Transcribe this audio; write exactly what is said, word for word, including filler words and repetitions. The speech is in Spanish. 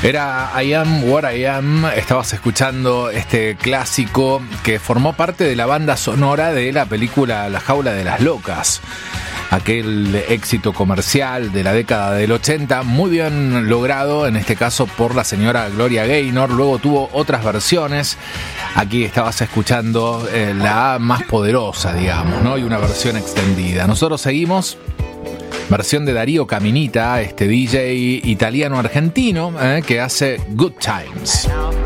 Era I Am What I Am. Estabas escuchando este clásico que formó parte de la banda sonora de la película La Jaula de las Locas, aquel éxito comercial de la década del ochenta, muy bien logrado en este caso por la señora Gloria Gaynor. Luego tuvo otras versiones. Aquí estabas escuchando eh, la más poderosa, digamos, ¿no? Y una versión extendida. Nosotros seguimos. Versión de Darío Caminita, este D J italiano-argentino eh, que hace Good Times.